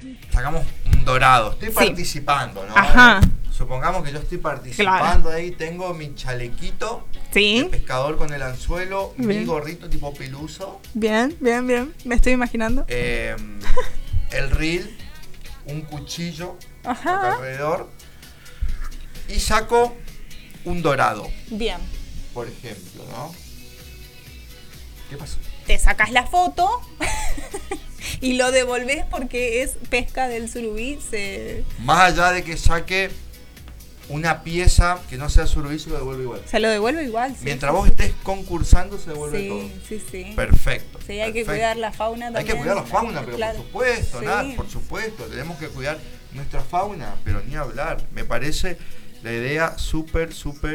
sacamos un dorado, estoy Sí. participando, ¿no? Ajá. Supongamos que yo estoy participando ahí, tengo mi chalequito de Sí. pescador con el anzuelo, mi Bien. gorrito tipo peluso, Bien, bien, bien. Me estoy imaginando. el reel, un cuchillo Ajá. acá alrededor y saco un dorado, Bien. por ejemplo, ¿no? ¿Qué pasó? Te sacas la foto y lo devolvés porque es pesca del surubí. Más allá de que saque una pieza que no sea surubí, se lo devuelve igual. Se lo devuelve igual. Sí, Mientras sí, vos estés concursando, se devuelve sí, todo. sí, sí. Perfecto. Sí, hay que perfecto. cuidar la fauna Hay también. que cuidar la fauna, pero Claro. por supuesto, Sí. Nat, por supuesto. Tenemos que cuidar nuestra fauna, pero ni hablar. Me parece la idea súper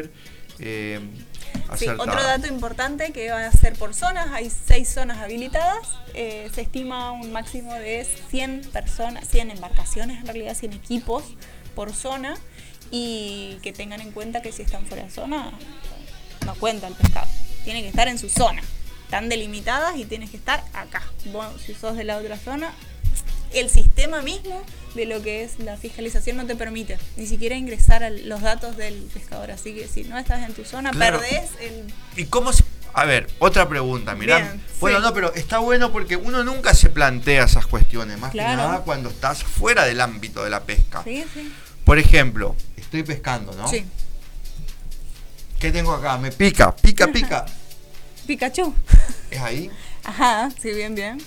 Sí, acertada. otro dato importante que va a ser por zonas, hay 6 zonas habilitadas, se estima un máximo de 100 personas, 100 embarcaciones, en realidad 100 equipos por zona, y que tengan en cuenta que si están fuera de zona no cuenta el pescado, tiene que estar en su zona, están delimitadas y tienes que estar acá. Vos, si sos de la otra zona, el sistema mismo de lo que es la fiscalización no te permite ni siquiera ingresar a los datos del pescador, así que si no estás en tu zona, Claro. perdés el... ¿Y cómo se.? A ver, otra pregunta, mirá. Bien, Bueno, sí. no, pero está bueno porque uno nunca se plantea esas cuestiones, más Claro. que nada cuando estás fuera del ámbito de la pesca. Sí, sí. Por ejemplo, estoy pescando, ¿no? Sí. ¿Qué tengo acá? Me pica, pica. Pikachu. ¿Es ahí? Ajá, sí, bien, bien.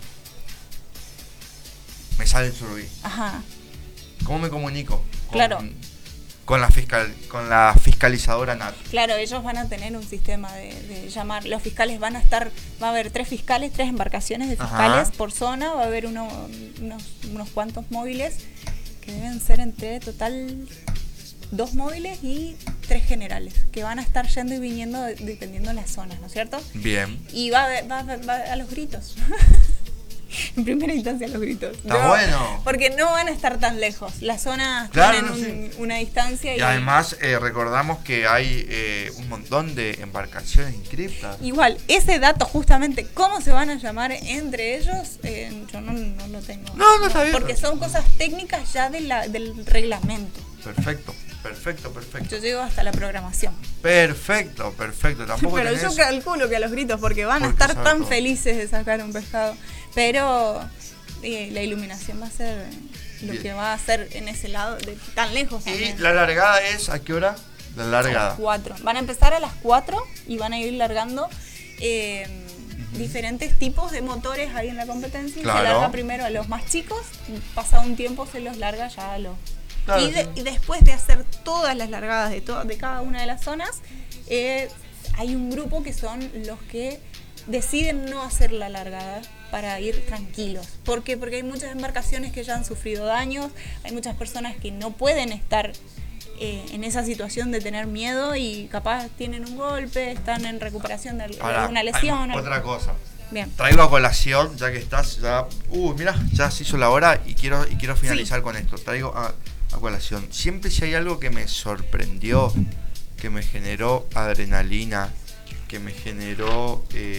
Me sale el surubí. Ajá. ¿Cómo me comunico? Claro. Con la fiscalizadora NAT. Claro, ellos van a tener un sistema de llamar. Los fiscales van a estar, va a haber 3 fiscales, 3 embarcaciones de fiscales Ajá. por zona, va a haber unos cuantos móviles que deben ser entre total 2 móviles y 3 generales, que van a estar yendo y viniendo dependiendo de las zonas, ¿no es cierto? Bien. Y va a los gritos. En primera instancia los gritos. Está bueno. Porque no van a estar tan lejos. Las zonas Claro, tienen no, sí. una distancia Y además recordamos que hay un montón de embarcaciones inscriptas. igual, ese dato justamente, cómo se van a llamar entre ellos, yo no lo tengo. No, está bien. Porque son cosas técnicas ya del reglamento. Perfecto. Yo llego hasta la programación. Perfecto. Tampoco Pero tenés... yo calculo que a los gritos, porque van a Porque estar sabe tan todo. felices de sacar un pescado. Pero la iluminación va a ser lo Bien. que va a hacer en ese lado, de tan lejos ¿Y también. la largada es a qué hora? La A largada. las 4. Van a empezar a las 4 y van a ir largando diferentes tipos de motores ahí en la competencia. Claro. Se larga primero a los más chicos, pasado un tiempo se los larga ya a los... Claro, y, sí. y después de hacer todas las largadas de cada una de las zonas, hay un grupo que son los que deciden no hacer la largada para ir tranquilos. ¿Por qué? Porque hay muchas embarcaciones que ya han sufrido daños, hay muchas personas que no pueden estar en esa situación de tener miedo y capaz tienen un golpe, están en recuperación de Ahora, alguna hay lesión. otra cosa. Bien. Traigo a colación, ya que estás, ya... Mira, ya se hizo la hora y quiero finalizar con esto. Traigo a colación. Siempre si hay algo que me sorprendió, que me generó adrenalina, que me generó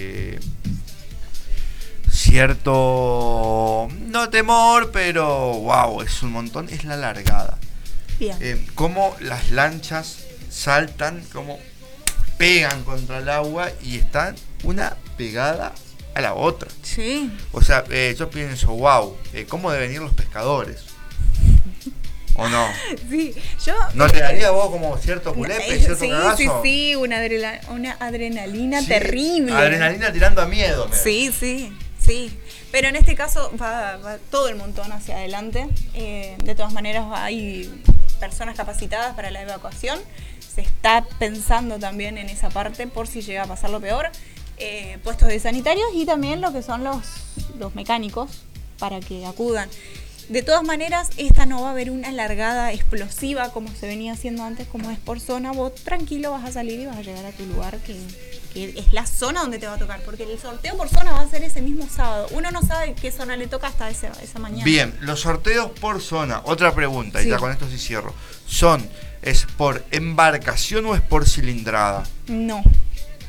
cierto, no temor, pero wow, es un montón, es la largada. Bien. Cómo las lanchas saltan, cómo pegan contra el agua y están una pegada a la otra. Sí. O sea, yo pienso, wow, ¿cómo deben ir los pescadores? ¿O no? Sí, yo... ¿No te daría vos como cierto culepe, cierto sí, cagazo? sí, una adrenalina Sí, terrible. adrenalina tirando a miedo. Sí. Pero en este caso va todo el montón hacia adelante. De todas maneras hay personas capacitadas para la evacuación. Se está pensando también en esa parte por si llega a pasar lo peor. Puestos de sanitarios y también lo que son los mecánicos para que acudan. De todas maneras, esta no va a haber una largada explosiva como se venía haciendo antes, como es por zona. Vos tranquilo vas a salir y vas a llegar a tu lugar que es la zona donde te va a tocar, porque el sorteo por zona va a ser ese mismo sábado. Uno no sabe qué zona le toca hasta esa mañana. Bien, los sorteos por zona, otra pregunta, Sí. y ya con esto sí cierro. ¿Es por embarcación o es por cilindrada? No.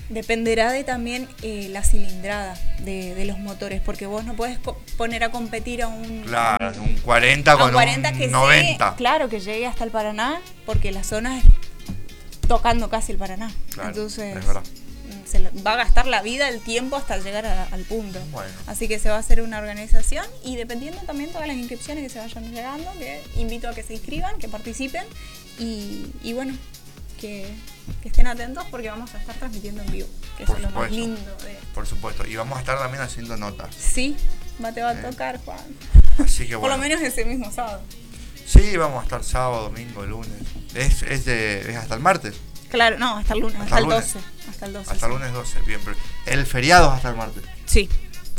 Dependerá de también la cilindrada de los motores, porque vos no podés poner a competir a un... Claro, un 40 con 40 un que 90. Llegue, claro, que llegue hasta el Paraná, porque la zona es tocando casi el Paraná. Claro, entonces es verdad. se va a gastar la vida, el tiempo hasta llegar al punto. Bueno. Así que se va a hacer una organización y dependiendo también todas las inscripciones que se vayan llegando, que invito a que se inscriban, que participen y bueno, que estén atentos porque vamos a estar transmitiendo en vivo, que eso es lo más lindo de... Por supuesto, y vamos a estar también haciendo notas. Sí, te va a tocar, Juan. Así que por lo menos ese mismo sábado. Sí, vamos a estar sábado, domingo, lunes. Es hasta el martes. Claro, no, hasta el lunes, hasta el 12. Hasta el 12. Hasta el lunes 12, bien, pero el feriado es hasta el martes. Sí.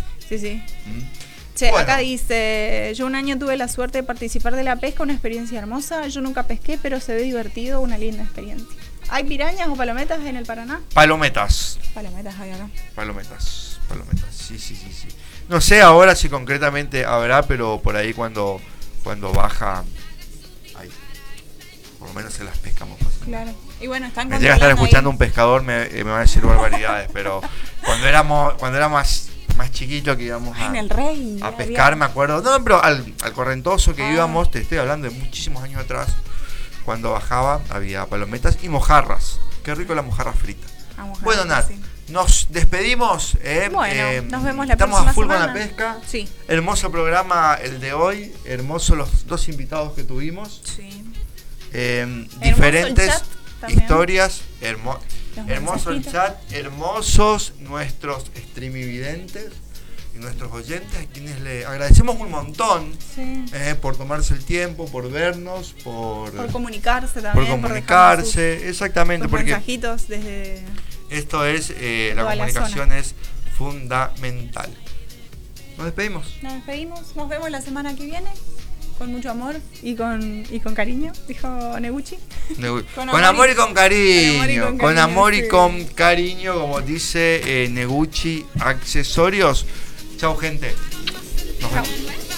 Che, bueno. Acá dice, yo un año tuve la suerte de participar de la pesca, una experiencia hermosa. Yo nunca pesqué, pero se ve divertido, una linda experiencia. ¿Hay pirañas o palometas en el Paraná? Palometas. Palometas hay acá. Palometas, sí. No sé ahora si concretamente habrá, pero por ahí cuando baja, ahí. Por lo menos se las pescamos fácilmente. Claro. Y bueno, están me llega a estar escuchando ahí un pescador, me va a decir barbaridades, pero cuando era más chiquito que íbamos a pescar, me acuerdo. No, pero al Correntoso que íbamos, te estoy hablando de muchísimos años atrás, cuando bajaba había palometas y mojarras. Qué rico la mojarra frita. Bueno, Nat, sí. Nos despedimos. Bueno, nos vemos la próxima semana. Estamos a full con la pesca. Sí. Hermoso programa el de hoy. Hermoso los dos invitados que tuvimos. Sí. Diferentes historias. Hermoso el chat. Hermosos nuestros streamividentes y nuestros oyentes, a quienes le agradecemos un montón. Sí. Por tomarse el tiempo, por vernos, por comunicarse también. Por comunicarse, exactamente. Porque mensajitos desde... Esto es, la comunicación es fundamental. Nos despedimos. Nos vemos la semana que viene. Con mucho amor y con cariño, dijo Neguchi. Con amor y con cariño. Con amor y con cariño, como dice Neguchi Accesorios. Chau, gente. Nos vemos.